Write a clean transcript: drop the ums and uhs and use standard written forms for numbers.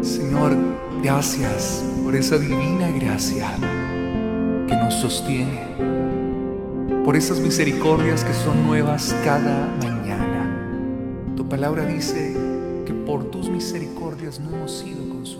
Señor, gracias por esa divina gracia que nos sostiene, por esas misericordias que son nuevas cada mañana. Tu palabra dice que por tus misericordias no hemos sido consumidos.